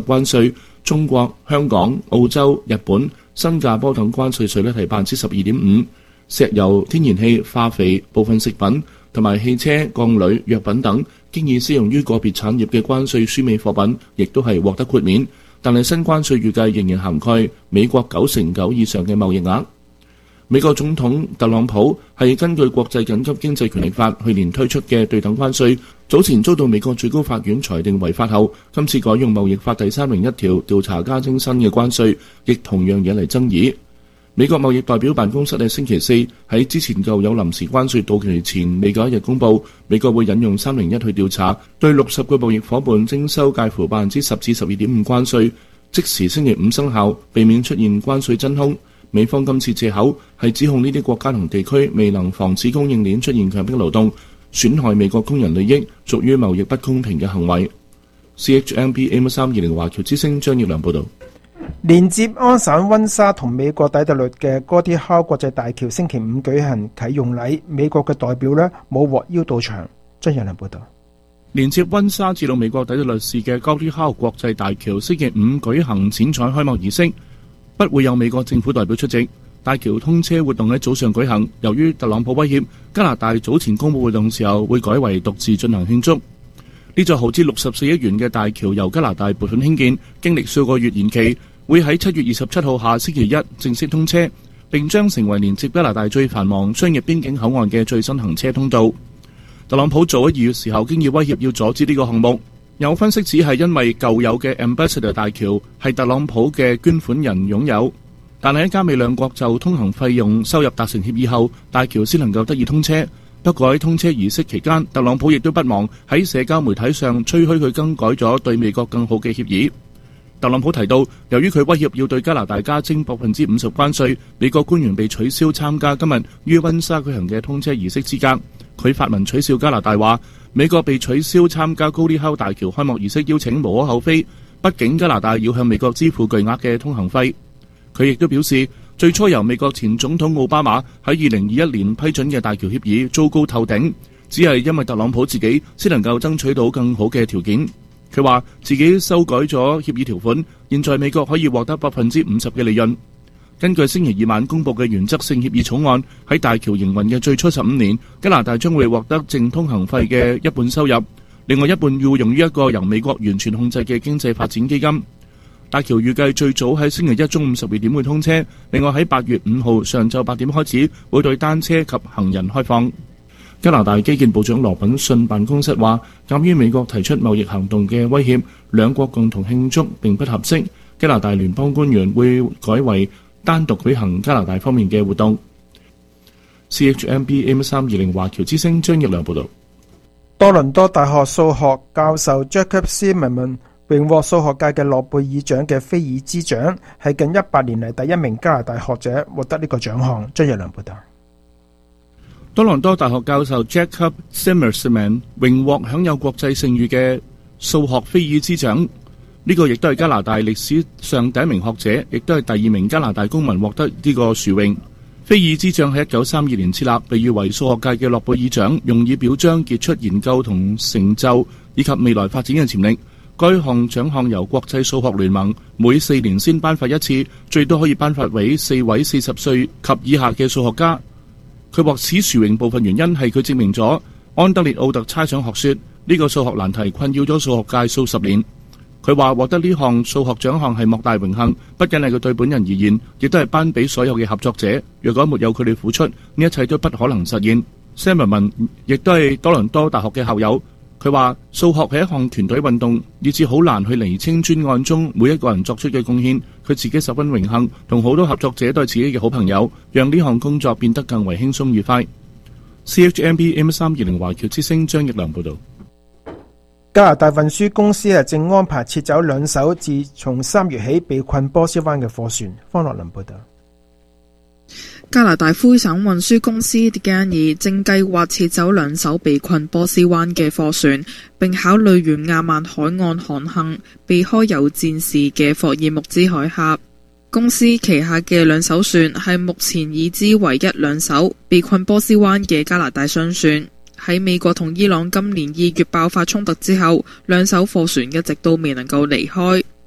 關稅，中國、香港、澳洲、日本、新加坡等關稅稅率係12.5%，石油、天然氣、化肥、部分食品同埋汽車、鋼鋁、藥品等經已適用於個別產業嘅關稅輸美貨品，亦都係獲得豁免。但係新關稅預計仍然涵蓋美國9%以上嘅貿易額。美國總統特朗普係根據國際緊急經濟權力法去年推出嘅對等關稅，早前遭到美國最高法院裁定違法後，今次改用貿易法第301條調查加徵新嘅關稅，亦同樣引嚟爭議。美國貿易代表辦公室喺星期四喺之前舊有臨時關稅到期前未夠一日公佈，美國會引用301去調查，對60個貿易夥伴徵收介乎10%至12.5%關稅，即時星期五生效，避免出現關稅真空。美方今次藉口係指控呢啲國家同地區未能防止供應鏈出現強迫勞動，損害美國工人利益，屬於貿易不公平嘅行為。CHMB AM320 華僑之聲張業良報導。 連接安省溫莎同美國底特律嘅哥迪考國際大橋星期五舉行啟用禮，美國嘅代表冇獲邀到場。張業良報導。 連接溫莎至到美國底特律市嘅哥迪考國際大橋星期五舉行剪彩開幕儀式，不會有美國政府代表出席。大橋通車活動喺早上舉行，由於特朗普威脅，加拿大早前公佈活動時候會改為獨自進行慶祝。呢座耗資64億元嘅大橋由加拿大撥款興建，經歷數個月延期，會喺7月27號下星期一正式通車，並將成為連接加拿大最繁忙商業邊境口岸嘅最新行車通道。特朗普早喺2月時候經已威脅要阻止呢個項目。有分析指係因為舊有嘅 Ambassador 大橋係特朗普嘅捐款人擁有，但係喺加美兩國就通行費用收入達成協議後，大橋先能夠得以通車。不過喺通車儀式期間，特朗普亦都不忘喺社交媒體上吹噓佢更改咗對美國更好嘅協議。特朗普提到，由於佢威脅要對加拿大加徵50%關稅，美國官員被取消參加今日於溫莎舉行嘅通車儀式資格。佢發文取笑加拿大話，美國被取消參加高迪考大橋開幕儀式邀請無可厚非，畢竟加拿大要向美國支付巨額嘅通行費。佢亦都表示，最初由美國前總統奧巴馬喺2021年批准嘅大橋協議糟糕透頂，只係因為特朗普自己先能夠爭取到更好嘅條件。佢話自己修改咗協議條款，現在美國可以獲得50%嘅利潤。根據星期二晚公佈嘅原則性協議草案，喺大橋營運嘅最初15年，加拿大將會獲得淨通行費嘅一半收入，另外一半要用於一個由美國完全控制嘅經濟發展基金。大橋預計最早喺星期一中午12點會通車，另外喺8月5號上晝8點開始會對單車及行人開放。加拿大基建部長羅品遜辦公室話，鑑於美國提出貿易行動嘅威脅，兩國共同慶祝並不合適，加拿大聯邦官員會改為單獨舉行加拿大方面嘅活動。CHMB AM320 華僑之聲張業良報導。 多倫多大學數學教授 Jacob Zimmerman 榮獲數學界嘅諾貝爾獎嘅菲爾茲獎，係近100年嚟第一名加拿大學者獲得呢個獎項。張業良報導。 多倫多大學教授 Jacob Zimmerman 榮獲享有國際盛譽嘅數學菲爾茲獎。呢個亦都係加拿大歷史上第一名學者，亦都係第2名加拿大公民獲得呢個殊榮。菲爾茲獎喺1932年設立，被譽為數學界嘅諾貝爾獎，用以表彰傑出研究同成就以及未來發展嘅潛力。該項獎項由國際數學聯盟每4年先頒發一次，最多可以頒發俾4位40歲及以下嘅數學家。佢獲此殊榮部分原因係佢證明咗安德烈奧特猜想學說呢個數學難題困擾咗數學界數十年。佢話獲得呢項數學獎項係莫大榮幸，不僅係佢對本人而言，亦都係頒俾所有嘅合作者。若果沒有佢哋付出，呢一切都不可能實現。Zimmerman 亦都係多倫多大學嘅校友。佢話數學係一項團隊運動，以致好難去釐清專案中每一個人作出嘅貢獻。佢自己十分榮幸，同好多合作者都係自己嘅好朋友，讓呢項工作變得更為輕鬆愉快。CHMB AM320 華僑之聲張業良報導。 加拿大運輸公司正安排撤走2艘自從3月起被困波斯灣嘅貨船。方樂林報導。 加拿大魁省運輸公司建議正計劃撤走2艘被困波斯灣嘅貨船，並考慮沿亞曼海岸航行，避開有戰事嘅霍爾木茲海峽。公司旗下嘅2艘船係目前已知唯一2艘被困波斯灣嘅加拿大商船。喺美國同伊朗今年2月爆發衝突之後，2艘貨船一直都未能夠離開。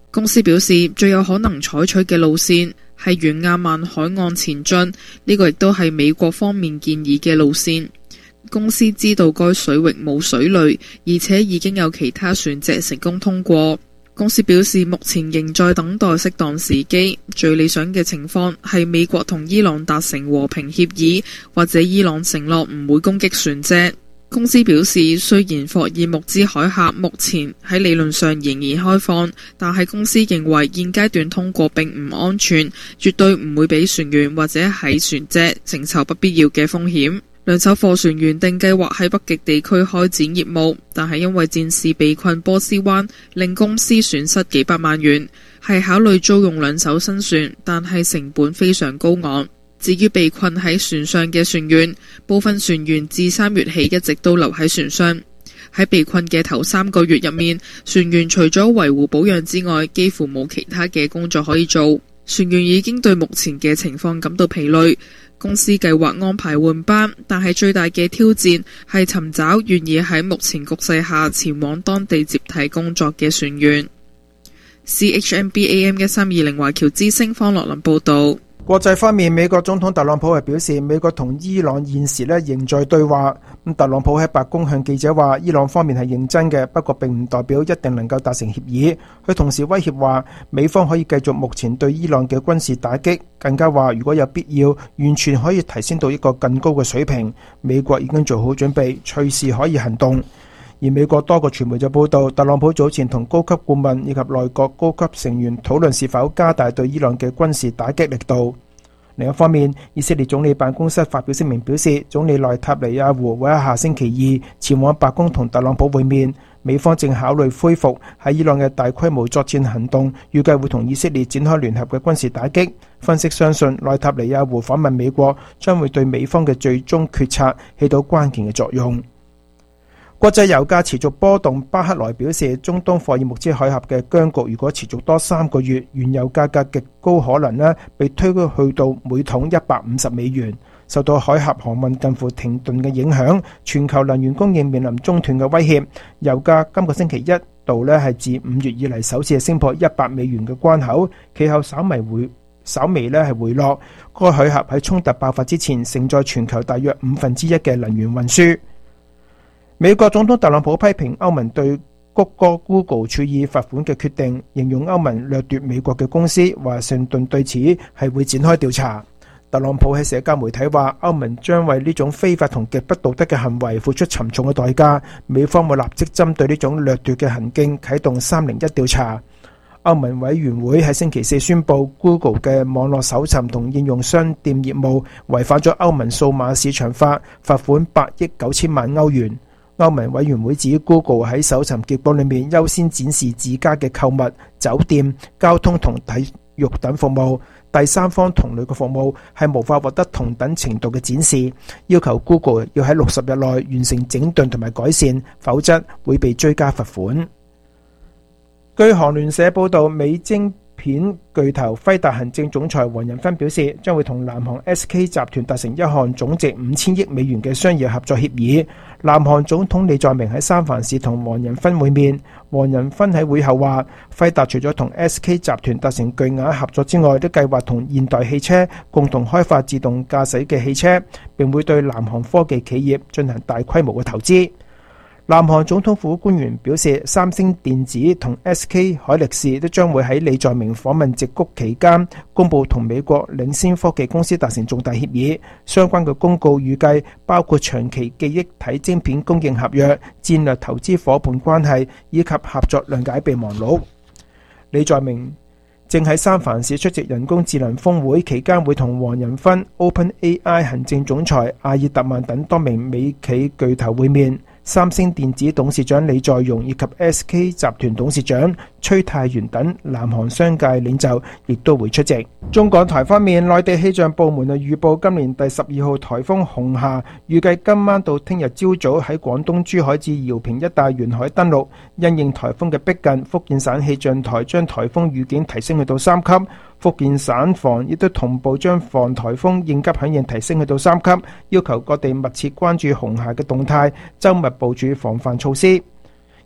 公司表示，最有可能採取嘅路線係沿亞曼海岸前進，呢個亦都係美國方面建議嘅路線。公司知道該水域冇水雷，而且已經有其他船隻成功通過。公司表示，目前仍在等待適當時機，最理想嘅情況係美國同伊朗達成和平協議，或者伊朗承諾唔會攻擊船隻。公司表示，雖然霍爾木茲海峽目前喺理論上仍然開放，但係公司認為現階段通過並唔安全，絕對唔會俾船員或者喺船隻承受不必要嘅風險。兩艘貨船原定計劃喺北極地區開展業務，但係因為戰事被困波斯灣，令公司損失幾百萬元，係考慮租用兩艘新船，但係成本非常高昂。至於被困喺船上嘅船員，部分船員自3月起一直都留喺船上。喺被困嘅頭3個月入面，船員除咗維護保養之外，幾乎冇其他嘅工作可以做。船員已經對目前嘅情況感到疲累。公司計劃安排換班，但係最大嘅挑戰係尋找願意喺目前局勢下前往當地接替工作嘅船員。CHMB-AM1320 華僑之聲方樂林報導。 國際方面，美國總統特朗普係表示，美國同伊朗現時仍在對話。特朗普喺白宮向記者話，伊朗方面係認真嘅，不過並唔代表一定能夠達成協議。佢同時威脅話，美方可以繼續目前對伊朗嘅軍事打擊，更加話如果有必要，完全可以提升到一個更高嘅水平。美國已經做好準備，隨時可以行動。而美國多個傳媒就報道，特朗普早前同高級顧問以及內閣高級成員討論是否加大對伊朗嘅軍事打擊力度。另一方面，以色列總理辦公室發表聲明表示，總理內塔尼亞胡會喺下星期2前往白宮同特朗普會面。美方正考慮恢復喺伊朗嘅大規模作戰行動，預計會同以色列展開聯合嘅軍事打擊。分析相信，內塔尼亞胡訪問美國將會對美方嘅最終決策起到關鍵嘅作用。國際油價持續波動，巴克萊表示，中東霍爾木茲海峽嘅僵局如果持續多3個月，原油價格極高可能被推去到每桶150美元。受到海峽航運近乎停頓嘅影響，全球能源供應面臨中斷嘅威脅。油價今個星期一度係自5月以嚟首次升破100美元嘅關口，其後稍微回落。該海峽喺衝突爆發之前，承載全球大約1/5嘅能源運輸。美國總統特朗普批評歐盟對谷歌 Google 處以罰款嘅決定，形容歐盟掠奪美國嘅公司，華盛頓對此係會展開調查。特朗普喺社交媒體話，歐盟將為呢種非法同極不道德嘅行為付出沉重嘅代價，美方會立即針對呢種掠奪嘅行徑啟動301調查。歐盟委員會喺星期4宣布 Google 嘅網絡搜尋同應用商店業務違反咗歐盟數碼市場法，罰款8億9千萬歐元。歐盟委員會指 Google 喺搜尋結果裏面優先展示自家嘅購物、酒店、交通同體育等服務，第三方同類嘅服務係無法獲得同等程度嘅展示，要求 Google 要喺60日內完成整頓同埋改善，否則會被追加罰款。據韓聯社報道，美晶片巨頭輝達行政總裁黃仁勳表示，將會同南韓 SK 集團達成一項總值5000億美元嘅商業合作協議。南韓總統李在明喺三藩市同黃仁勳會面。黃仁勳喺會後話，輝達除咗同 SK 集團達成巨額合作之外，都計劃同現代汽車共同開發自動駕駛嘅汽車，並會對南韓科技企業進行大規模嘅投資。南韓總統府官員表示，三星電子同 SK 海力士都將會喺李在明訪問矽谷期間公佈同美國領先科技公司達成重大協議。相關嘅公告預計包括長期記憶體晶片供應合約、戰略投資夥伴關係以及合作諒解備忘錄。李在明正喺三藩市出席人工智能峰會期間，會同黃仁勳、OpenAI 行政總裁阿爾特曼等多名美企巨頭會面。三星電子董事長李在鎔以及 SK 集團董事長崔泰元等南韓商界領袖亦都會出席。中港台方面，內地氣象部門預報今年第12號颱風紅霞預計今晚到聽日朝早喺廣東珠海至饒平一帶沿海登陸。因應颱風嘅逼近，福建省氣象台將颱風預警提升去到3級。福建省防亦都同步將防颱風應急響應提升去到3級，要求各地密切關注紅霞嘅動態，周密部署防範措施。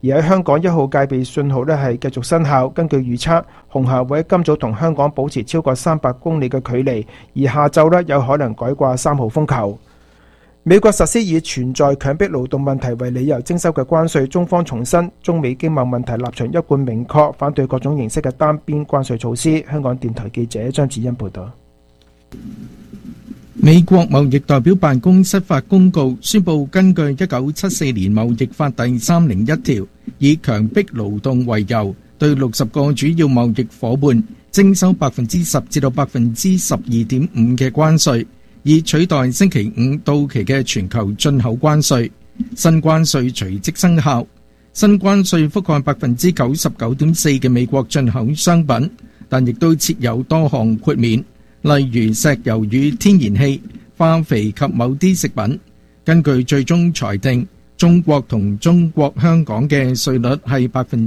而喺香港1號戒備信號呢係繼續生效。根據預測，紅霞會喺今早同香港保持超過300公里嘅距離，而下晝呢有可能改掛3號風球。美國實施以存在強迫勞動問題為理由徵收嘅關稅，中方重申中美經貿問題立場一貫明確，反對各種形式嘅單邊關稅措施。香港電台記者張子欣報道。 美國貿易代表辦公室發公告，宣布根據1974年貿易法第301條，以強迫勞動為由，對60個主要貿易夥伴徵收10%至到12.5%嘅關稅，以取代星期五到期嘅全球進口關稅。新關稅隨即生效。新關稅覆蓋99.4%嘅美國進口商品，但亦都設有多項豁免，例如石油與天然氣、化肥及某啲食品。根據最終裁定，中國同中國香港嘅稅率係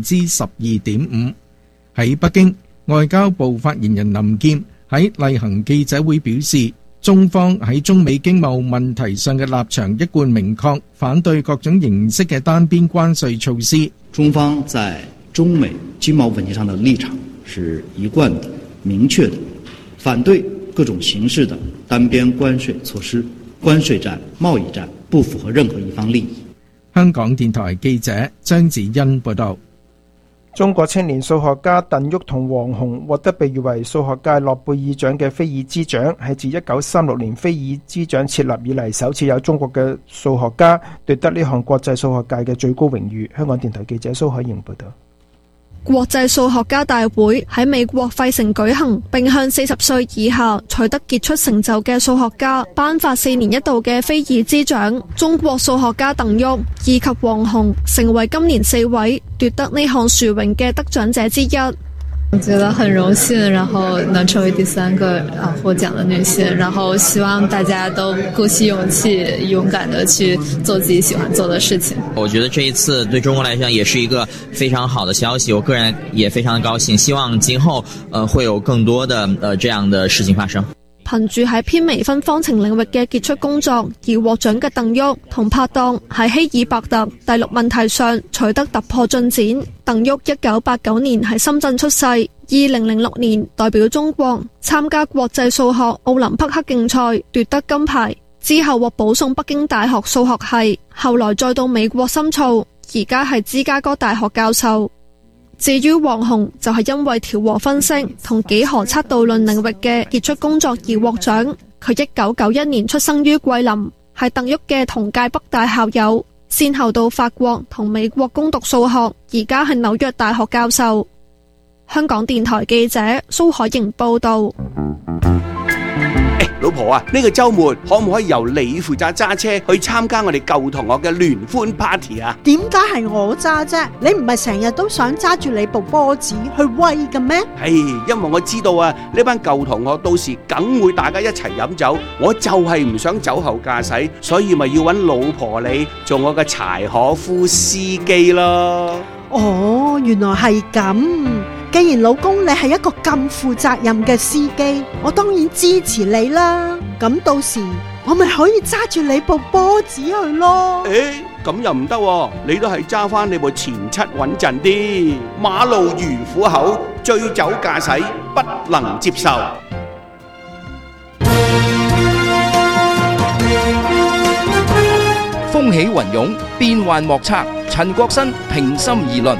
12.5%。喺北京，外交部發言人林劍喺例行記者會表示，中方喺中美經貿問題上嘅立場一貫明確，反對各種形式嘅單邊關稅措施。 中方在中美經貿問題上的立場是一貫的、明確的，反對各種形式的單邊關稅措施。關稅戰、貿易戰不符合任何一方利益。 香港電台記者張子欣報道。 中國青年數學家鄧旭同王洪獲得被譽為數學界諾貝爾獎嘅菲爾茲獎，係自1936年菲爾茲獎設立以嚟首次有中國嘅數學家奪得呢項國際數學界嘅最高榮譽。香港電台記者蘇海瑩報道。 國際數學家大會喺美國費城舉行，並向40歲以下取得傑出成就嘅數學家頒發4年一度嘅菲爾茲獎。中國數學家鄧旭以及王洪成為今年4位奪得呢項殊榮嘅得獎者之一。 我覺得很榮幸，然後能成為第3個獲獎的女性，然後希望大家都鼓起勇氣，勇敢地去做自己喜歡做的事情。 我覺得這一次對中國來講也是一個非常好的消息，我個人也非常高興，希望今後會有更多的這樣的事情發生。 憑住喺偏微分方程領域嘅傑出工作而獲獎嘅鄧旭同拍檔喺希爾伯特第6問題上取得突破進展。鄧旭1989年喺深圳出世，2006年代表中國參加國際數學奧林匹克競賽奪得金牌，之後獲保送北京大學數學系，後來再到美國深造，而家係芝加哥大學教授。至於王洪就係因為調和分析同幾何測度論領域嘅傑出工作而獲獎。佢1991年出生於桂林，係鄧旭嘅同屆北大校友，先後到法國同美國攻讀數學，而家係紐約大學教授。香港電台記者蘇海瑩報道。 老婆啊，呢個週末可唔可以由你負責揸車去參加我哋舊同學嘅聯歡 party 啊？ 點解係我揸啫？你唔係成日都想揸住你部波子去威嘅咩？ 因為我知道啊，呢班舊同學到時梗會大家一齊飲酒，我就係唔想酒後駕駛，所以咪要揾老婆你做我嘅柴可夫司機咯。 哦，原來係咁。既然老公你係一個咁負責任嘅司機，我當然支持你啦。咁到時我咪可以揸住你部波子去咯。 咁又唔得喎，你都係揸翻你部前七穩陣啲。馬路如虎口，醉酒駕駛不能接受。 風起雲湧，變幻莫測。陳國新平心而論。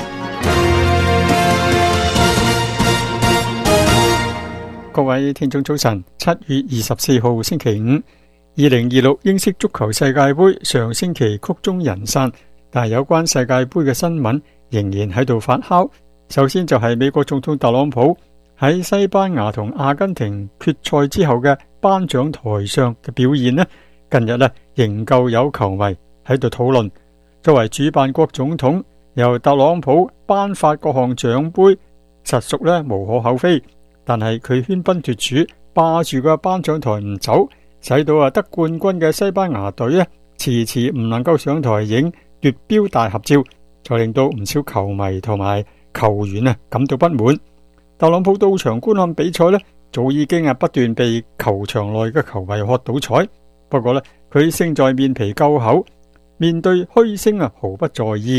各位聽眾早晨，7月24號星期五，2026英式足球世界盃上星期曲終人散，但係有關世界盃嘅新聞仍然喺度發酵。首先就係美國總統特朗普喺西班牙同阿根廷決賽之後嘅頒獎台上嘅表現呢，近日仍舊有球迷喺度討論。作為主辦國總統，由特朗普頒發各項獎盃，實屬無可厚非。但係佢喧賓奪主，霸住個頒獎台唔走，使到得冠軍嘅西班牙隊遲遲唔能夠上台影奪標大合照，就令到唔少球迷同埋球員感到不滿。特朗普到場觀看比賽早已經不斷被球場內嘅球迷喝倒彩。不過佢勝在面皮夠厚，面對噓聲毫不在意。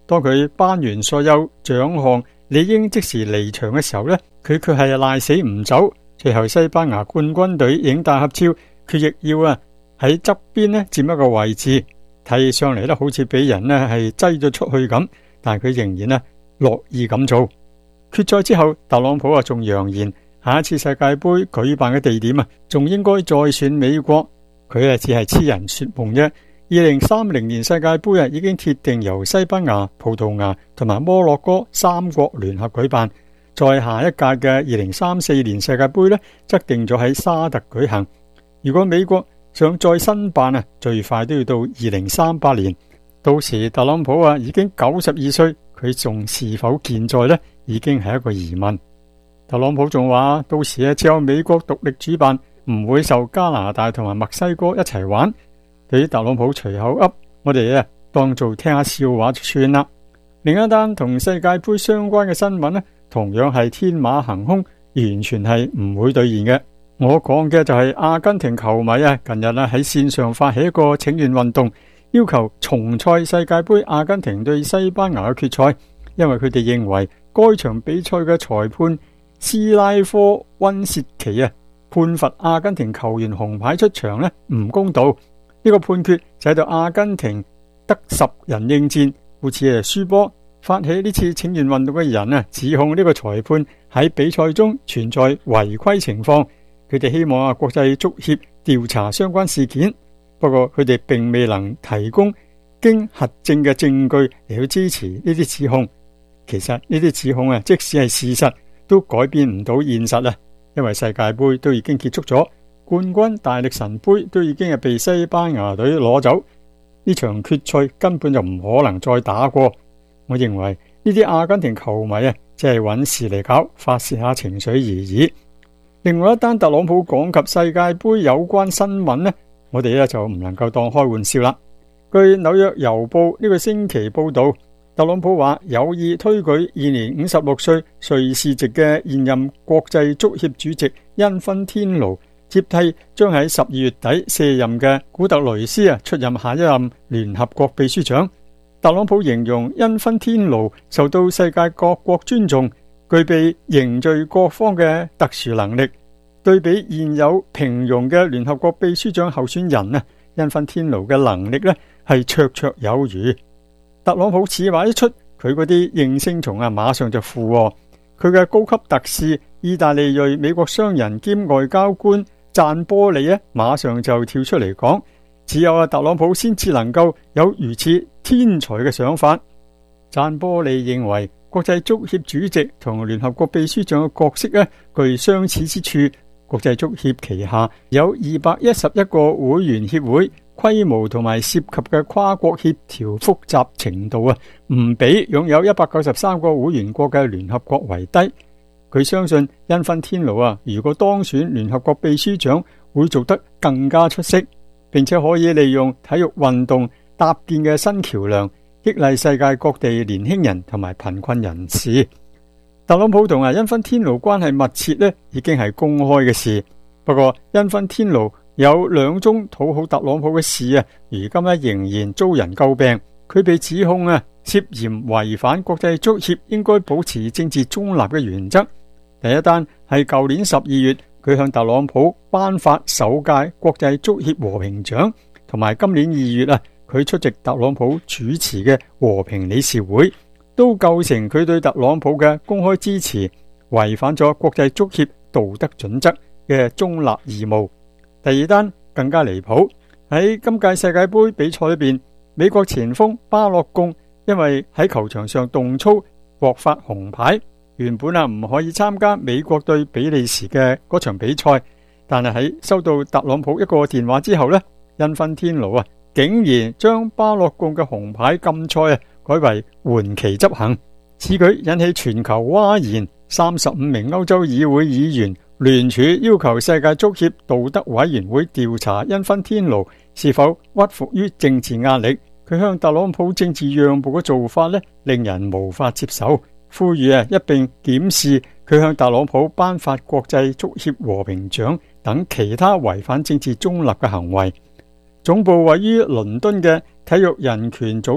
當佢頒完所有獎項，理應即時離場嘅時候呢，佢卻係賴死唔走。最後西班牙冠軍隊影大合照，佢亦要喺側邊呢佔一個位置，睇上嚟呢好似俾人呢係擠咗出去咁，但係佢仍然呢樂意咁做。決賽之後，特朗普仲揚言下一次世界盃舉辦嘅地點仲應該再選美國。佢只係痴人說夢啫。2030年世界盃已經鐵定由西班牙、葡萄牙同埋摩洛哥三國聯合舉辦。在下一屆嘅2034年世界盃呢，則定咗喺沙特舉行。如果美國想再申辦最快都要到2038年。到時特朗普已經92歲，佢仲是否健在呢？已經係一個疑問。特朗普仲話，到時只有美國獨立主辦，唔會受加拿大同埋墨西哥一齊玩。對於特朗普隨口噏，我哋當做聽下笑話就算啦。另一單同世界盃相關嘅新聞呢，同樣係天馬行空，完全係唔會兌現嘅。我講嘅就係阿根廷球迷近日喺線上發起一個請願運動，要求重賽世界盃阿根廷對西班牙嘅決賽，因為佢哋認為該場比賽嘅裁判斯拉科溫切奇判罰阿根廷球員紅牌出場唔公道。呢個判決就喺度阿根廷得10人應戰，故此輸波。發起呢次請願運動嘅人指控呢個裁判喺比賽中存在違規情況，佢哋希望國際足協調查相關事件。不過佢哋並未能提供經核證嘅證據嚟去支持呢啲指控。其實呢啲指控即使係事實，都改變唔到現實因為世界盃都已經結束咗，冠軍大力神盃都已經係被西班牙隊攞走，呢場決賽根本就唔可能再打過。我認為呢啲阿根廷球迷只係揾事嚟搞，發洩下情緒而已。另外一單特朗普講及世界盃有關新聞我哋就唔能夠當開玩笑啦。據紐約郵報呢個星期報道，特朗普話有意推舉現年56歲瑞士籍嘅現任國際足協主席因芬天奴接替將喺12月底卸任嘅古特雷斯出任下一任聯合國秘書長。特朗普形容因芬天奴受到世界各國尊重，具備凝聚各方嘅特殊能力。對比現有平庸嘅聯合國秘書長候選人因芬天奴嘅能力係綽綽有餘。特朗普此話一出，佢嗰啲應聲蟲馬上就附和。佢嘅高級特使意大利裔美國商人兼外交官贊波利馬上就跳出嚟講，只有特朗普先至能夠有如此天才嘅想法。贊波利認為國際足協主席同聯合國秘書長嘅角色具相似之處。國際足協旗下有211個會員協會，規模同埋涉及嘅跨國協調複雜程度唔比擁有193個會員國嘅聯合國為低。佢相信因芬天奴如果當選聯合國秘書長，會做得更加出色，並且可以利用體育運動搭建嘅新橋樑，激勵世界各地年輕人同埋貧困人士。特朗普同因芬天奴關係密切已經係公開嘅事。不過因芬天奴有2宗討好特朗普嘅事如今仍然遭人詬病。佢被指控涉嫌違反國際足協應該保持政治中立嘅原則。第一單係舊年12月，佢向特朗普頒發首屆國際足協和平獎，同埋今年2月佢出席特朗普主持嘅和平理事會，都構成佢對特朗普嘅公開支持，違反咗國際足協道德準則嘅中立義務。第二單更加離譜，喺今屆世界盃比賽裏邊，美國前鋒巴洛貢因為喺球場上動粗獲發紅牌，原本唔可以參加美國對比利時嘅嗰場比賽，但係喺收到特朗普一個電話之後因芬天奴竟然將巴洛貢嘅紅牌禁賽改為緩期執行。此舉引起全球譁然，35名歐洲議會議員聯署要求世界足協道德委員會調查因芬天奴是否屈服於政治壓力。佢向特朗普政治讓步嘅做法令人無法接受，呼籲一併檢視佢向特朗普頒發國際足協和平獎等其他違反政治中立嘅行為。總部位於倫敦嘅體育人權組織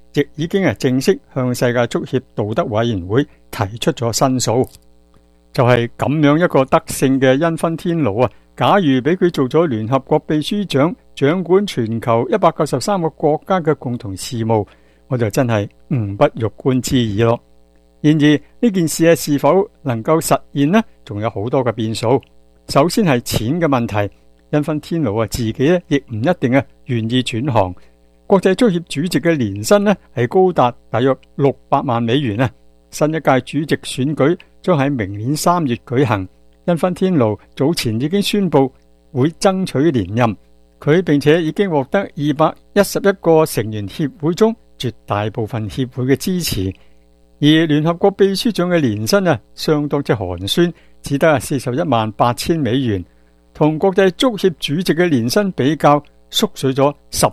亦已經正式向世界足協道德委員會提出咗申訴。就係咁樣一個德性嘅因芬天奴啊，假如俾佢做咗聯合國秘書長，掌管全球193個國家嘅共同事務，我就真係吾不欲觀之矣咯。然而呢件事是否能夠實現呢？仲有好多嘅變數。首先係錢嘅問題，因芬天奴自己亦唔一定願意轉行。國際足協主席嘅年薪係高達大約600萬美元啊！新一屆主席選舉將喺明年3月舉行，因芬天奴早前已經宣布會爭取連任，佢並且已經獲得211個成員協會中絕大部分協會嘅支持，而聯合國秘書長嘅年薪相當之寒酸，只得418000美元，同國際足協主席嘅年薪比較縮水咗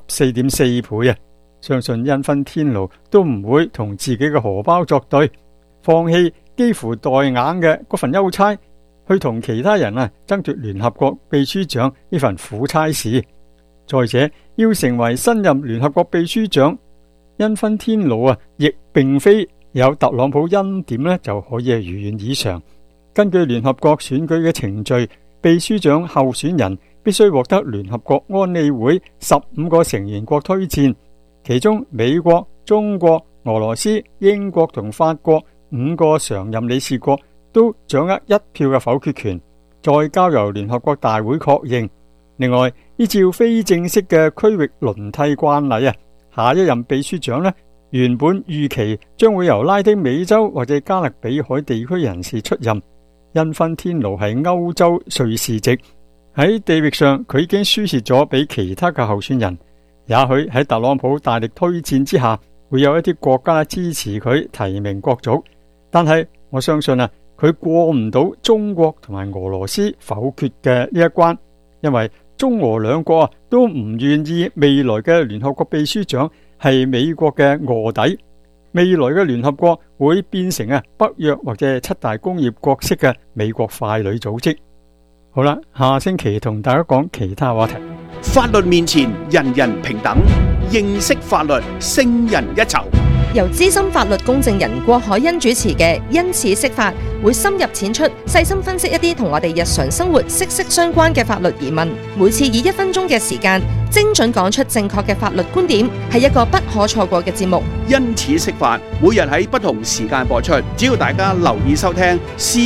14.4倍啊！相信因芬天奴都唔會同自己嘅荷包作對，放棄幾乎代硬嘅嗰份優差，去同其他人爭奪聯合國秘書長呢份苦差事。再者，要成為新任聯合國秘書長，因芬天奴亦並非有特朗普欽點就可以如願以償。根據聯合國選舉嘅程序，秘書長候選人必須獲得聯合國安理會15個成員國推薦，其中美國、中國、俄羅斯、英國同法國5個常任理事國都掌握1票嘅否決權，再交由聯合國大會確認。另外，依照非正式嘅區域輪替慣例下一任秘書長原本預期將會由拉丁美洲或者加勒比海地區人士出任。因芬天奴係歐洲瑞士籍，喺地域上佢已經輸蝕咗俾其他嘅候選人。也許喺特朗普大力推薦之下，會有一啲國家支持佢提名國族，但係我相信佢過唔到中國同埋俄羅斯否決嘅呢一關，因為中俄兩國都唔願意未來嘅聯合國秘書長係美國嘅臥底，未來嘅聯合國會變成北約或者7大工業國式嘅美國傀儡組織。好啦，下星期同大家講其他話題。 法律面前人人平等，認識法律勝人一籌。 由資深法律公證人郭海欣主持嘅因此釋法，會深入淺出，細心分析一啲同我哋日常生活息息相關嘅法律疑問。每次以1分鐘嘅時間，精準講出正確嘅法律觀點，係一個不可錯過嘅節目。 因此釋法，每日喺不同時間播出，只要大家留意收聽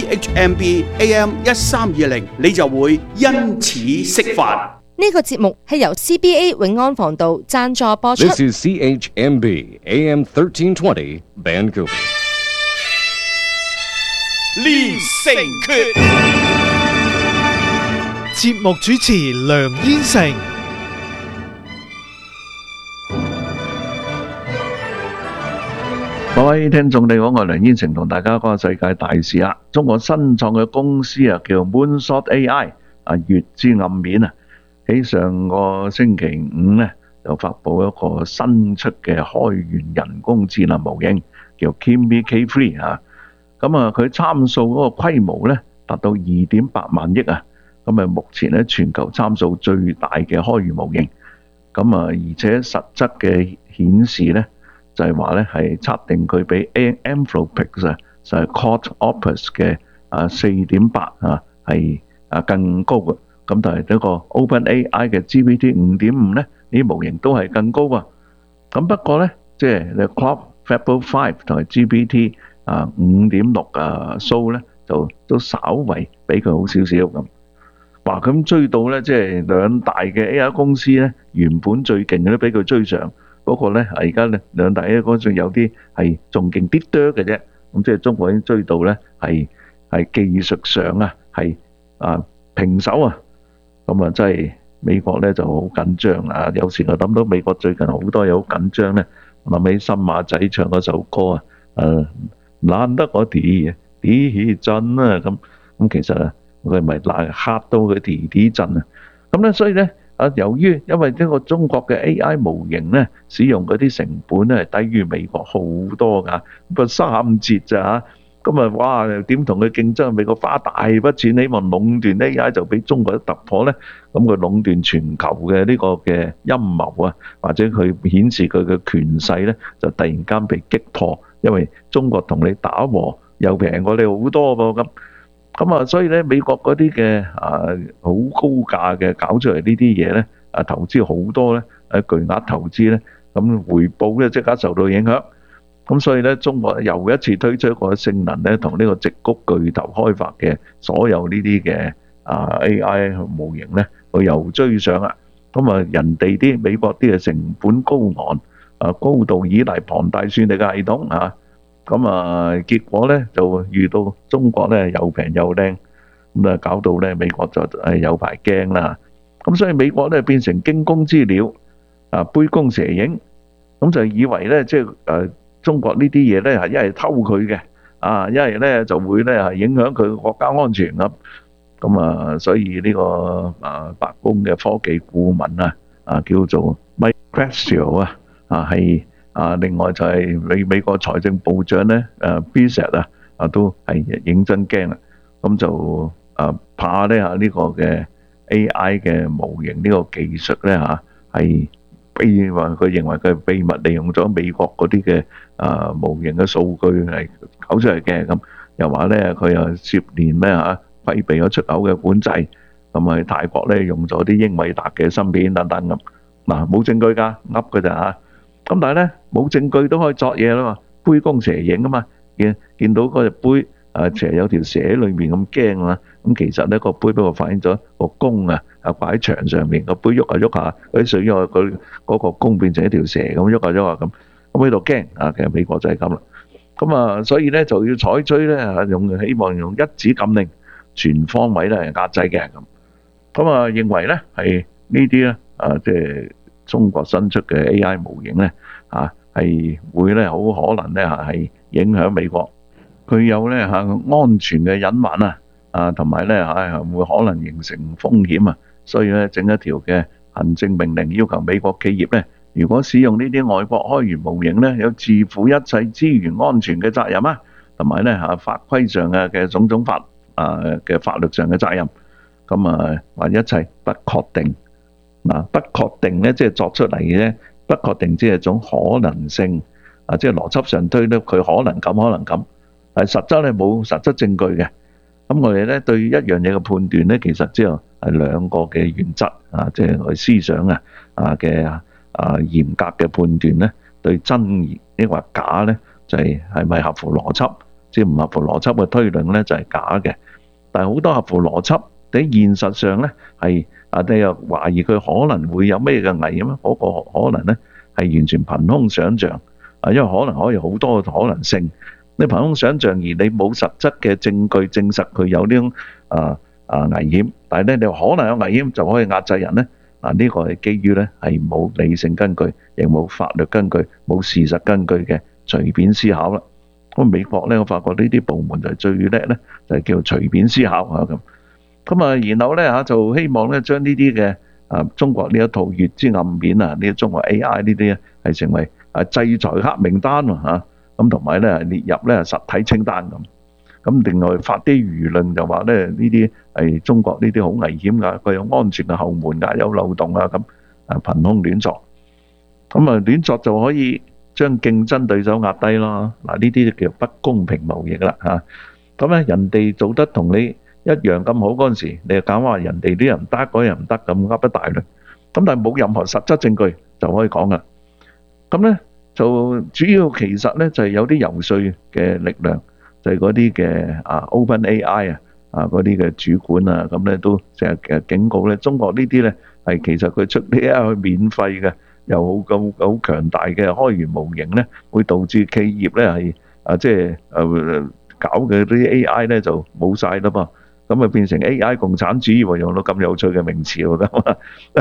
CHMB AM 1320，你就會因此釋法。 呢個節目係由 CBA 永安防道贊助播出。 This is CHMB AM 1320 Vancouver。 練成訣，節目主持梁燕成。 各位聽眾你好，我係梁燕成，同大家講下世界大事啦。中國新創嘅公司叫 Moonshot AI 月之暗面喺上個星期五咧，就發布一個新出嘅開源人工智能模型，叫 Kimi K3 咁佢參數嗰個規模咧達到2.8萬億咁目前咧全球參數最大嘅開源模型。而且實質嘅顯示咧就係話咧係測定佢比 Anthropic 就係 Claude Opus 嘅4.8係更高嘅。咁但係呢個 OpenAI 嘅 GPT 5.5咧，呢啲模型都係更高喎。咁不過咧，即係 Claude Fable 5同埋 GPT 5.6 Sora 咧，就都稍為比佢好少少咁。哇！咁追到咧，即係兩大嘅 AI 公司咧，原本最勁嘅都俾佢追上。不過咧，而家咧兩大 AI 公司有啲係仲勁啲多嘅啫。咁即係中國已經追到咧，係技術上係平手咁真係美國咧就好緊張有時我諗到美國最近好多嘢好緊張咧，我諗起新馬仔唱嗰首歌難得我啲震咁其實佢咪嚇到佢啲震咁咧，所以咧由於因為呢個中國嘅 AI 模型咧使用嗰啲成本咧係低於美國好多㗎，個3折咋咁咁啊，哇！點同佢競爭？美國花大筆錢希望壟斷 AI，就俾中國一突破咧。咁佢壟斷全球嘅呢個嘅陰謀啊，或者佢顯示佢嘅權勢咧，就突然間被擊破，因為中國同你打和又平過你好多噃咁啊，所以咧美國嗰啲嘅好高價嘅搞出嚟呢啲嘢咧，投資好多咧，巨額投資咧，咁回報咧即刻受到影響。咁所以咧，中國又一次推出一個性能咧，同呢個矽谷巨頭開發嘅所有呢啲嘅AI 模型咧，佢又追上啦。咁啊，人哋啲美國啲嘅成本高昂，高度依賴龐大算力嘅系統啊，咁啊，結果咧就遇到中國咧又平又靚，咁啊搞到咧美國就有排驚啦。咁所以美國咧變成驚弓之鳥，杯弓蛇影，咁就以為咧即係中國呢啲嘢咧係一係偷佢嘅，一係咧就會咧係影響佢國家安全咁啊，所以呢個白宮嘅科技顧問叫做 Mike Pressio 係另外就係美國財政部長咧Bissett 都係認真驚啦，咁就怕咧呢個嘅 AI 嘅模型呢個技術咧係佢認為佢係秘密利用咗美國嗰啲嘅模型嘅數據係搞出嚟嘅，咁又話咧佢又涉嫌咧規避咗出口嘅管制，咁喺泰國咧用咗啲英偉達嘅芯片等等咁，冇證據㗎，噏㗎咋咁但係咧冇證據都可以作嘢啦嘛，杯弓蛇影啊嘛，見到嗰隻杯其實有條蛇喺裏面咁驚啊，咁其實咧個杯不過反映咗個弓擺喺牆上面，個杯喐下喐下，嗰啲水喐下佢嗰個弓變成一條蛇咁喐下喐下咁喺度驚其實美國就係咁啦，咁所以咧就要採取咧希望用一指禁令，全方位咧壓制嘅咁認為咧係呢啲咧即係中國新出嘅 AI 模型咧係會咧好可能咧係影響美國，佢有咧安全嘅隱患同埋咧會可能形成風險所以咧整一條嘅行政命令要求美國企業咧，如果使用呢啲外國開源模型咧，有自負一切資源安全嘅責任同埋咧法規上嘅種種嘅法律上嘅責任，咁話一切不確定不確定咧即係作出嚟嘅啫，不確定即係一種可能性即係邏輯上推咧佢可能咁可能咁，係實質咧冇實質證據嘅。咁我哋咧對一樣嘢嘅判斷咧，其實即係兩個嘅原則即係我思想嘅嚴格嘅判斷咧，對真抑或假咧，就係咪合乎邏輯？即係唔合乎邏輯嘅推論咧，就係假嘅。但係好多合乎邏輯，喺現實上咧係你又懷疑佢可能會有咩嘅危險咧？嗰個可能咧係完全憑空想像因為可能可以好多可能性。你憑空想像而你冇實質嘅證據證實佢有呢種危險，但係咧你可能有危險就可以壓制人咧呢個係基於咧係冇理性根據，亦冇法律根據，冇事實根據嘅隨便思考啦。咁美國咧，我發覺呢啲部門就係最叻咧，就係叫隨便思考咁然後咧就希望咧將呢啲嘅中國呢一套月之暗面呢啲中國 AI 呢啲係成為制裁黑名單咁同埋咧列入咧實體清單咁另外發啲輿論就話咧呢啲係中國呢啲好危險㗎，佢有安全嘅後門㗎，有漏洞咁憑空亂作，咁亂作就可以將競爭對手壓低咯。呢啲就叫不公平貿易啦咁咧人哋做得同你一樣咁好嗰陣時，你就講話人哋啲人唔得，嗰人唔得咁噏一大輪，咁但係冇任何實質證據就可以講啦。咁咧就主要其實咧就係有啲游說嘅力量，就係嗰啲嘅OpenAI 嗰啲嘅主管咁咧都成日警告咧，中國呢啲咧係其實佢出 AI 去免費嘅，又好強大嘅開源模型咧，會導致企業咧係即係搞嘅啲 AI 咧就冇晒啦噃。咁變成 AI 共產主義喎，用到咁有趣嘅名詞喎咁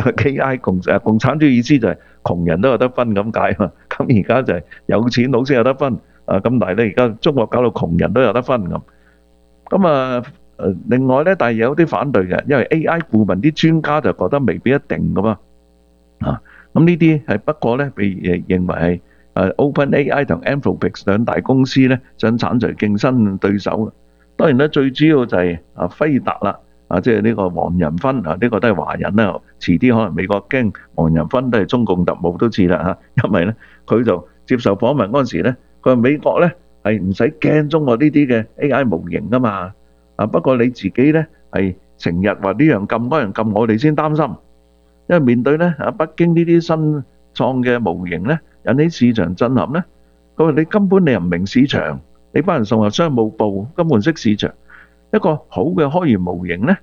AI 共產主義意思就係窮人都有得分咁解嘛。咁而家就係有錢佬先有得分咁但係咧而家中國搞到窮人都有得分咁另外咧，但係有啲反對嘅，因為 AI 顧問啲專家就覺得未必一定噶嘛咁呢啲係不過咧被認為係 OpenAI 同 Anthropic 兩大公司咧想剷除競爭對手。當然咧，最主要就係輝達啦，即係呢個黃仁勳呢個都係華人啦。遲啲可能美國驚黃仁勳都係中共特務都似啦，因為咧佢就接受訪問嗰陣時咧，佢話美國咧係唔使驚中國呢啲嘅 AI 模型噶嘛，不過你自己咧係成日話呢樣禁嗰樣禁，我哋先擔心，因為面對咧北京呢啲新創嘅模型咧，引起市場震撼咧。佢話你根本你又唔明市場，你班人送入商務部根本唔識市場。一個好嘅開源模型咧，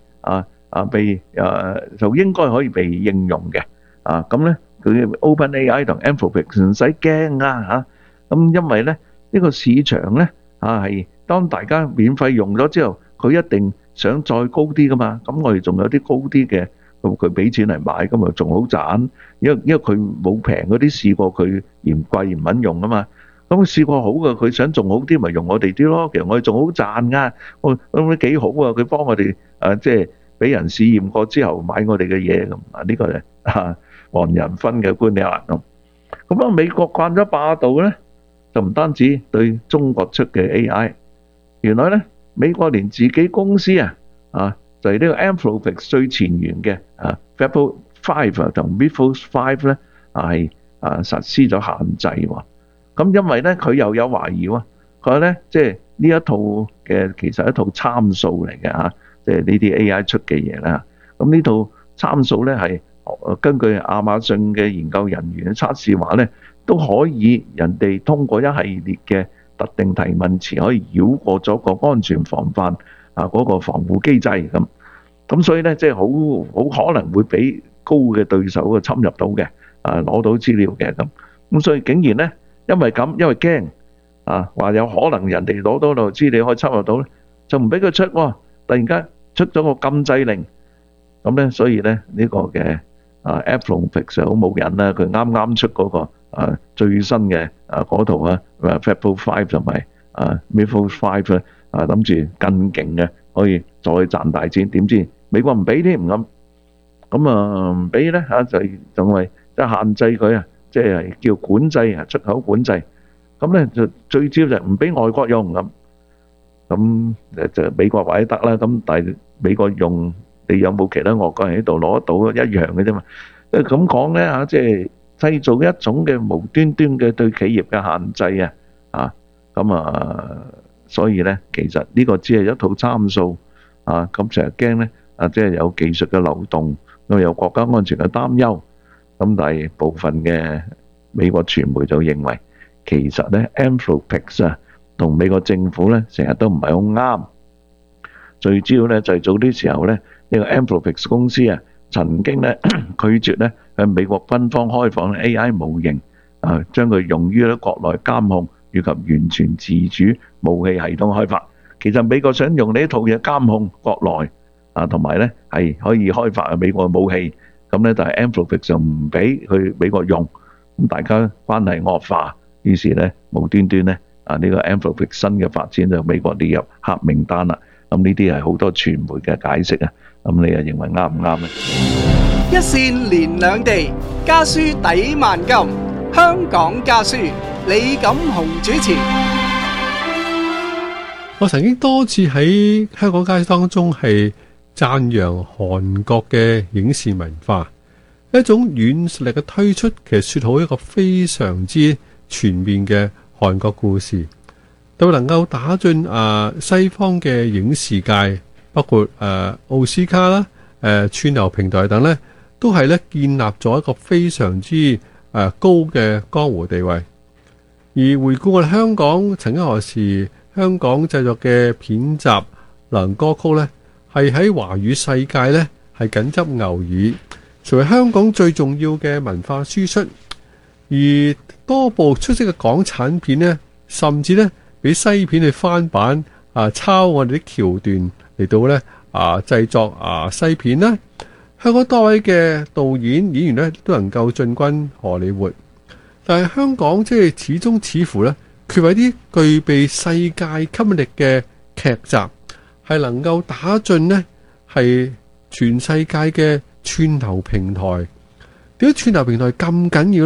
就應該可以被應用嘅。咁咧佢 OpenAI 同 Anthropic 唔使驚啊嚇。咁因為咧呢個市場咧係當大家免費用咗之後，佢一定想再高啲噶嘛。咁我哋仲有啲高啲嘅。佢俾錢嚟買，咁咪仲好賺，因為佢冇平嗰啲試過，佢嫌貴唔肯用啊嘛。咁試過好嘅，佢想仲好啲，咪用我哋啲咯。其實我哋仲好賺噶，咁幾好啊！佢幫我哋即係俾人試驗過之後買我哋嘅嘢咁啊。呢個係黃仁勳嘅觀點咁。咁美國慣咗霸道咧，就唔單止對中國出嘅 AI，原來咧美國連自己公司就係呢個 Anthropic 最前沿嘅Fable 5同 Mythos 5咧係實施咗限制喎。咁因為咧佢又有懷疑喎，佢話咧即係呢一套嘅其實一套參數嚟嘅即係呢啲 AI 出嘅嘢啦。咁呢套參數咧係根據亞馬遜嘅研究人員嘅測試話咧，都可以人哋通過一系列嘅特定提問詞可以繞過咗個安全防範嗰個防護機制咁所以咧即係好可能會俾高嘅對手侵入到嘅攞到資料嘅咁所以竟然咧因為驚話有可能人哋攞到資料可以侵入到咧，就唔俾佢出喎。突然間出咗個禁制令，咁咧所以咧呢個嘅Anthropic 就好冇癮啦。佢啱啱出嗰個最新嘅嗰套Fable 5同埋Mythos 5咧諗住更勁嘅，可以再賺大錢。點知美國唔俾添咁唔俾咧就仲係即係限制佢即係叫管制出口管制。咁咧就最主要就唔俾外國用咁就美國話得啦。咁但係美國用，你有冇其他外國人喺度攞得到一樣嘅啫嘛？即係咁講咧即係製造一種嘅無端端嘅對企業嘅限制所以咧其實呢個只係一套參數咁成日驚咧即係有技術嘅漏洞，因為有國家安全嘅擔憂。咁但係部分嘅美國傳媒就認為，其實咧 Anthropic 同美國政府咧成日都唔係好啱。最主要咧就係早啲時候咧呢個 Anthropic 公司曾經咧拒絕咧向美國軍方開放 AI 模型將佢用於咧國內監控以及完全自主武器系統開發。其實美國想用呢一套嘢監控國內同埋咧係可以開發美國嘅武器。咁咧但係 Anthropic 就唔俾去美國用，咁大家關係惡化，於是咧無端端咧呢個 Anthropic 新嘅發展就美國列入黑名單啦。咁呢啲係好多傳媒嘅解釋咁你又認為啱唔啱咧？ 一線連兩地，家書抵萬金。香港家書，李錦雄主持。 我曾經多次喺香港家書當中係讚揚韓國嘅影視文化，一種軟實力嘅推出，其實說好一個非常之全面嘅韓國故事，都能夠打進西方嘅影視界，包括奧斯卡啦、串流平台等呢，都係咧建立咗一個非常之高嘅江湖地位。而回顧我哋香港曾經何時香港製作嘅片集、流行歌曲呢，係喺華語世界呢係緊執牛耳，成為香港最重要嘅文化輸出。而多部出色嘅港產片呢，甚至呢俾西片去翻版抄我哋啲橋段嚟到呢製作西片啦。香港多位嘅導演演員呢都能夠進軍荷里活，但係香港即係始終似乎呢缺乏啲具備世界吸引力嘅劇集，係能夠打進呢係全世界嘅串流平台。點解串流平台咁緊要呢？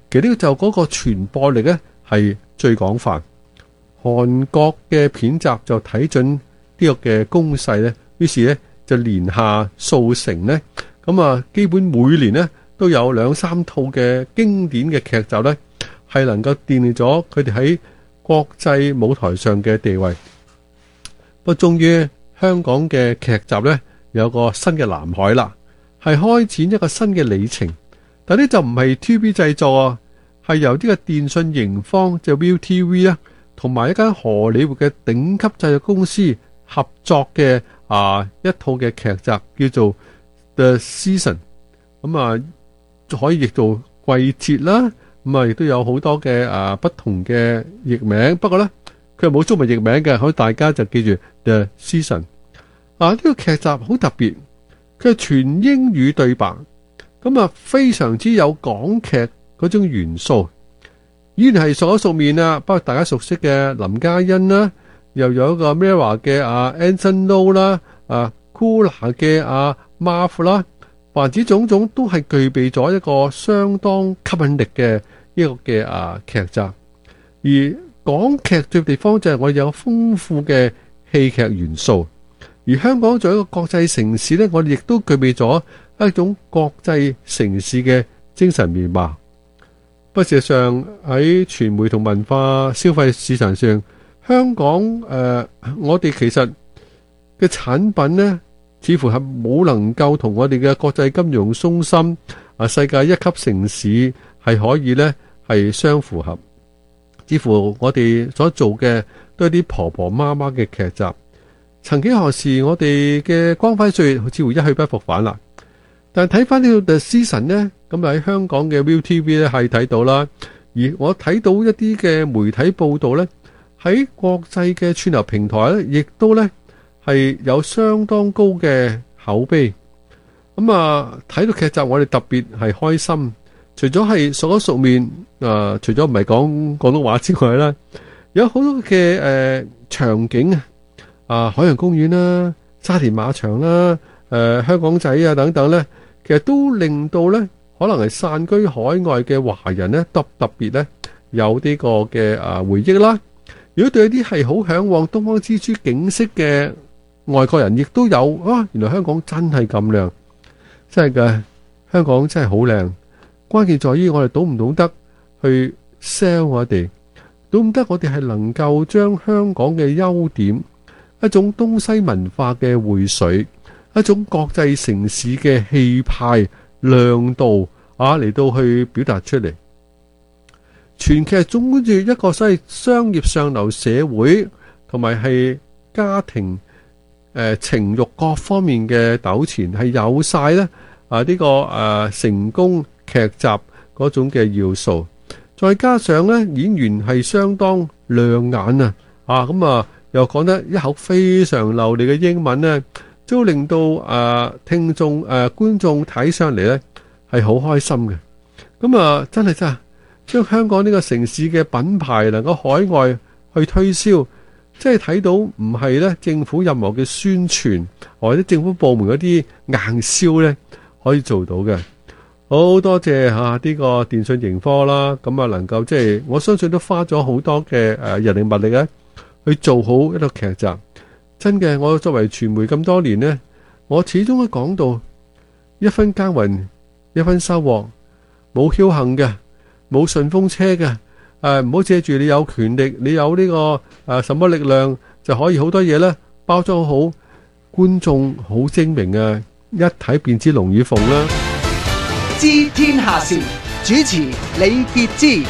其實呢個就嗰個傳播力呢係最廣泛。韓國嘅片集就睇準呢個嘅攻勢呢，於是呢就連下數城呢，咁啊基本每年呢都有2-3套嘅經典嘅劇集呢，係能夠奠定咗佢哋喺國際舞台上嘅地位。不過終於香港嘅劇集呢有個新嘅藍海啦，係開展一個新嘅里程。但呢就唔係 TVB 製作啊，係由呢個電訊盈方就 ViuTV 啦，同埋一間荷里活嘅頂級製作公司合作嘅一套嘅劇集，叫做 The Season。咁啊可以譯做季節啦。咁啊亦都有好多嘅不同嘅譯名，不過呢佢冇中文譯名嘅，所以大家就記住 The Season。呢個劇集好特別，佢係全英語對白，咁啊非常之有港劇嗰種元素，依然係熟口熟面啊，包括大家熟悉嘅林嘉欣啦，又有一個 Mirror 嘅Anson Lo 啦，Cooler 嘅Marv 啦，凡此種種都係具備咗一個相當吸引力嘅一個嘅劇集。而港劇最地方就係我哋有豐富嘅戲劇元素，而香港作為一個國際城市呢，我哋亦都具備咗一種國際城市嘅精神面貌。不過事實上喺傳媒同文化消費市場上，香港我哋其實嘅產品呢，似乎係冇能夠同我哋嘅國際金融中心世界一級城市係可以呢係相符合。似乎我哋所做嘅都係啲婆婆媽媽嘅劇集。曾幾何時我哋嘅光輝歲月似乎一去不復返啦。但係睇翻呢個 The Season 呢，咁喺香港嘅 ViuTV 咧係睇到啦。而我睇到一啲嘅媒體報道呢，喺國際嘅串流平台呢，亦都呢係有相當高嘅口碑。咁睇到劇集我哋特別係開心。除咗係熟口熟面，除咗唔係講廣東話之外啦，有好多嘅場景海洋公園啦、沙田馬場啦、香港仔等等咧，其實都令到咧可能係散居海外嘅華人咧特別咧有呢個嘅回憶啦。如果對一啲係好向往東方之珠景色嘅外國人，亦都有原來香港真係咁靚，真係嘅，香港真係好靚。關鍵在於我哋懂唔懂得去 sell 我哋，懂唔得我哋係能夠將香港嘅優點，一種東西文化嘅匯水，一種國際城市嘅氣派亮度嚟到去表達出嚟。全劇總括住一個所謂商業上流社會同埋係家庭情慾各方面嘅糾纏，係有晒咧呢個成功劇集嗰種嘅要素，再加上咧演員係相當亮眼又講得一口非常流利嘅英文咧，都令到聽眾觀眾睇上嚟咧係好開心嘅。咁真係將香港呢個城市嘅品牌能夠海外去推銷，即係睇到唔係咧政府任何嘅宣傳或者政府部門嗰啲硬銷咧可以做到嘅。好多謝呢個電訊盈科啦，咁能夠即係我相信都花咗好多嘅人力物力咧，去做好一個劇集。真嘅，我作為傳媒咁多年呢，我始終都講到一分耕耘一分收穫，冇僥倖嘅，冇順風車嘅，唔好借住你有權力，你有呢個什麼力量就可以好多嘢咧包裝好，觀眾好精明啊，一睇便知龍與鳳啦。 知天下事，主持李傑之。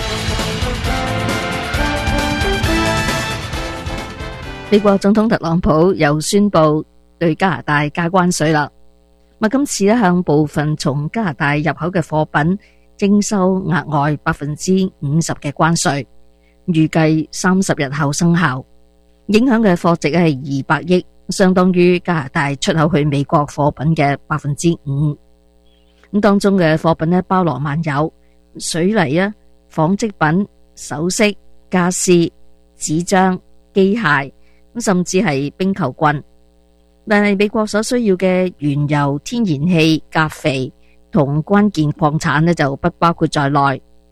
美國總統特朗普又宣布對加拿大加關稅啦。今次向部分從加拿大入口嘅貨品徵收額外50%嘅關稅，預計30日後生效。影響嘅貨值係200億，相當於加拿大出口去美國貨品嘅5%。當中嘅貨品包羅萬有，水泥紡織品、首飾、家私、紙張、機械，甚至係冰球棍。但係美國所需要嘅原油、天然氣、鉀肥同關鍵礦產就不包括在內。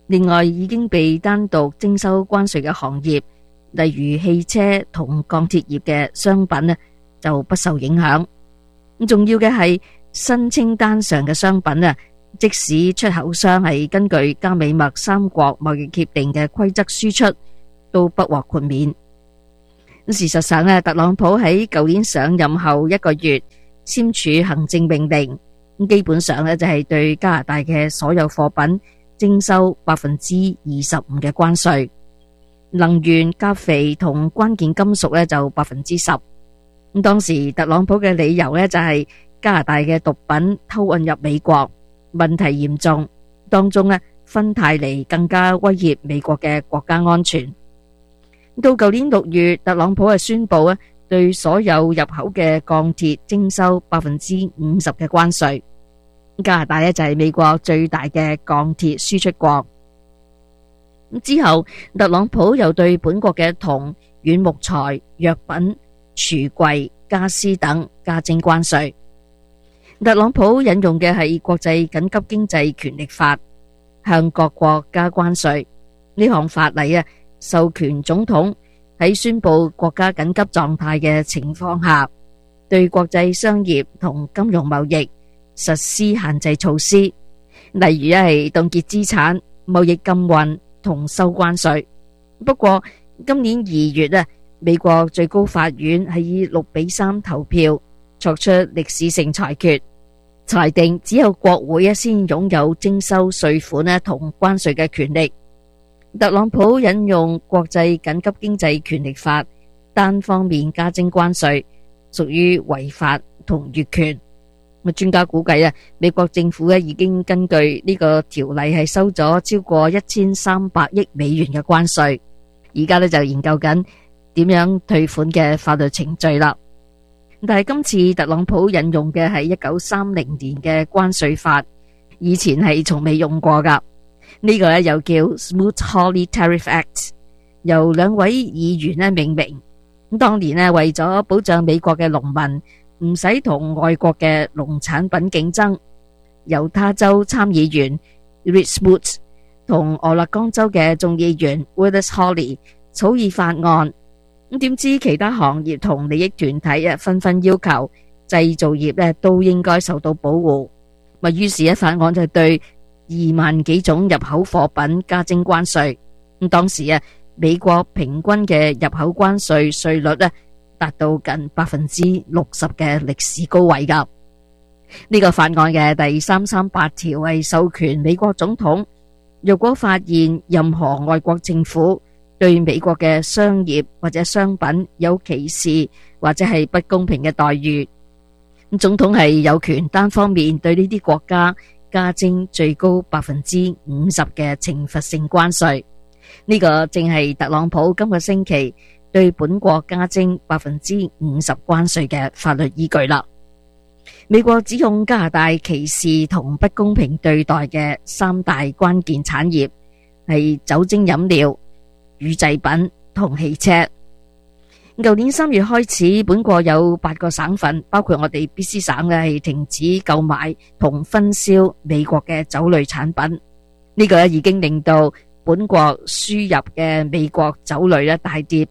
另外已經被單獨徵收關稅嘅行業，例如汽車同鋼鐵業嘅商品呢，就不受影響。咁重要嘅係新清單上嘅商品啊，即使出口商係根據加美墨三國貿易協定嘅規則輸出，都不獲豁免。事實上呢，特朗普喺舊年上任後1個月簽署行政命令，基本上呢就係對加拿大嘅所有貨品徵收25%嘅關稅，能源、咖啡同關鍵金屬呢就10%。咁當時特朗普嘅理由呢就係加拿大嘅毒品偷運入美國，問題嚴重，當中呢芬太尼更加威脅美國嘅國家安全。到舊年6月，特朗普宣布對所有入口嘅鋼鐵徵收50%嘅關稅。加拿大就係美國最大嘅鋼鐵輸出國。之後，特朗普又對本國嘅銅、軟木材、藥品、櫥櫃、家私等加徵關稅。特朗普引用嘅係國際緊急經濟權力法，向各國加關稅。呢項法例授權總統喺宣布國家緊急狀態嘅情況下，對國際商業同金融貿易實施限制措施，例如係凍結資產、貿易禁運同收關稅。不過今年2月美國最高法院係以6-3投票作出歷史性裁決，裁定只有國會先擁有徵收稅款同關稅嘅權力。特朗普引用國際緊急經濟權力法，單方面加徵關稅，屬於違法同越權。專家估計美國政府已經根據呢個條例係收咗超過1300億美元嘅關稅，而家就研究緊點樣退款嘅法律程序啦。但係今次特朗普引用嘅係1930年嘅關稅法，以前係從未用過噶。呢個又叫 Smoot-Hawley Tariff Act， 由2位議員命名。咁當年為咗保障美國嘅農民唔使同外國嘅農產品競爭，猶他州參議員 Rick Smoot 同俄勒岡州嘅眾議員 Willis Hawley 草擬法案。咁點知其他行業同利益團體紛紛要求製造業都應該受到保護。於是法案就對2萬幾種入口貨品加徵關稅。咁當時美國平均嘅入口關稅稅率達到近60%嘅歷史高位噶。呢個法案嘅第338條係授權美國總統，若果發現任何外國政府對美國嘅商業或者商品有歧視或者係不公平嘅待遇，總統係有權單方面對呢啲國家加徵最高50%嘅懲罰性關稅。呢個正係特朗普今個星期對本國加徵50%關稅嘅法律依據啦。美國指控加拿大歧視同不公平對待嘅3大關鍵產業係酒精飲料、乳製品同汽車。舊年3月開始，本國有8個省份，包括我哋 BC 省係停止購買同分銷美國嘅酒類產品。呢個已經令到本國輸入嘅美國酒類大跌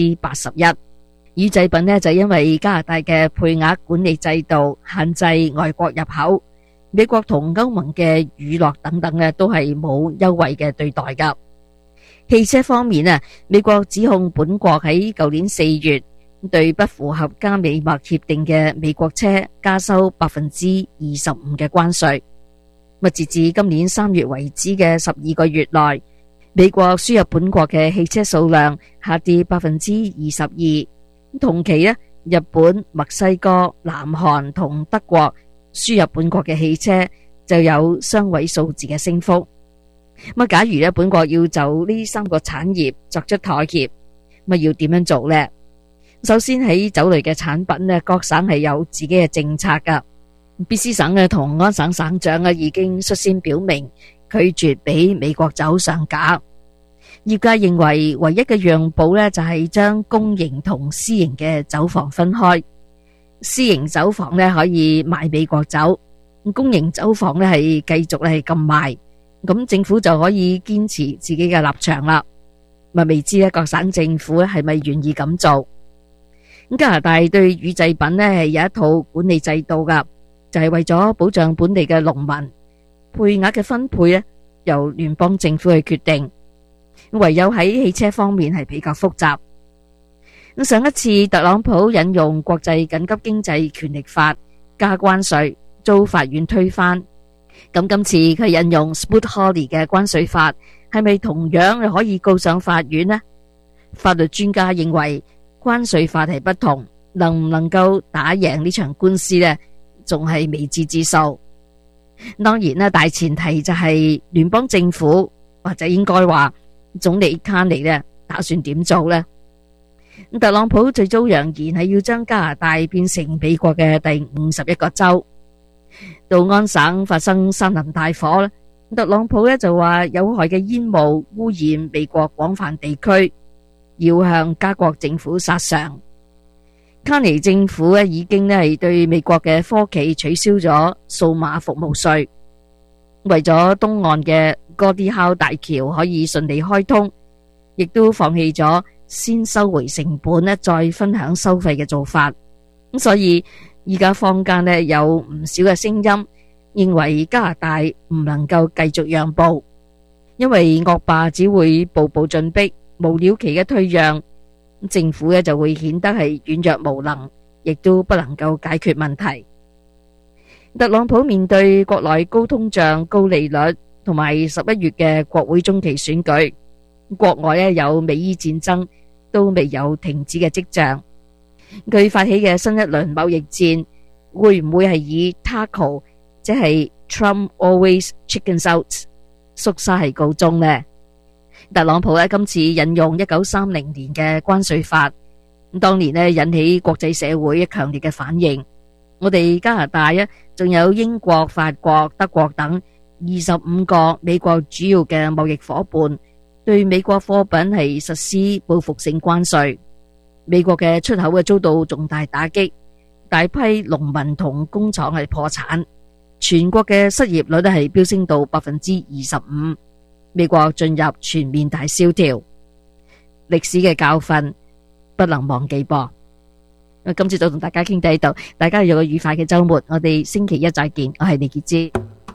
81%。乳製品就因為加拿大嘅配額管理制度限制外國入口，美國同歐盟嘅乳酪等等都係冇優惠嘅對待噶。汽車方面美國指控本國喺舊年4月對不符合加美墨協定嘅美國車加收25%嘅關稅。截至今年3月為止嘅12個月內，美國輸入本國嘅汽車數量下跌22%，同期日本、墨西哥、南韓同德國輸入本國嘅汽車就有雙位數字嘅升幅。假如本國要就呢3個產業作出妥協，要點樣做呢？首先喺酒類嘅產品各省係有自己嘅政策噶。BC 省同安省省長已經率先表明拒絕俾美國酒上架。業界認為唯一嘅讓步就係將公營同私營嘅酒房分開。私營酒房可以賣美國酒，公營酒房係繼續係禁賣。 咁政府就可以堅持自己嘅立場啦。咪未知各省政府係咪願意咁做？咁加拿大對乳製品係有一套管理制度噶，就係為咗保障本地嘅農民，配額嘅分配由聯邦政府去決定。唯有喺汽車方面係比較複雜。咁上一次特朗普引用國際緊急經濟權力法加關稅，遭法院推翻。咁今次佢引用 Smoot-Hawley 嘅關稅法，係咪同樣可以告上法院呢？法律專家認為關稅法係不同，能唔能夠打贏呢場官司呢，仲係未知之數。當然啦，大前提就係聯邦政府或者應該話總理卡尼呢打算點做呢？特朗普最早揚言係要將加拿大變成美國嘅第51個州。杜安省發生森林大火，特朗普就話有害嘅煙霧污染美國廣泛地區，要向加國政府索償。卡尼政府已經係對美國嘅科技取消咗數碼服務稅，為咗東岸嘅哥迪考大橋可以順利開通，亦都放棄咗先收回成本再分享收費嘅做法。咁所以而家坊間有唔少嘅聲音認為加拿大唔能夠繼續讓步，因為惡霸只會步步進逼，無了期嘅退讓，政府就會顯得係軟弱無能，亦都不能夠解決問題。特朗普面對國內高通脹、高利率同埋11月嘅國會中期選舉，國外有美伊戰爭都未有停止嘅跡象。佢發起嘅新一輪貿易戰會唔會係以 TACO 即係 Trump always chickens out 縮沙係告終呢？特朗普今次引用1930年嘅關稅法，當年引起國際社會強烈嘅反應。我哋加拿大仲有英國、法國、德國等25個美國主要嘅貿易夥伴，對美國貨品係實施報復性關稅。美國嘅出口遭到重大打擊，大批農民同工廠係破產，全國嘅失業率係飆升到25%，美國進入全面大蕭條，歷史嘅教訓不能忘記噃。今次就同大家傾到呢度，大家有個愉快嘅周末，我哋星期一再見，我係李潔芝。